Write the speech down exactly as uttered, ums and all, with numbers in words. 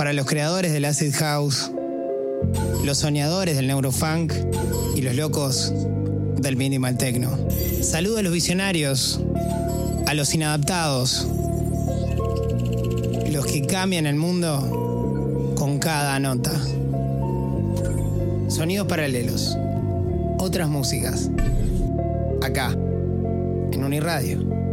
para los creadores del acid house, los soñadores del neurofunk y los locos del minimal techno. Saludo a los visionarios, a los inadaptados, los que cambian el mundo con cada nota. Sonidos paralelos, otras músicas, acá, en Uniradio.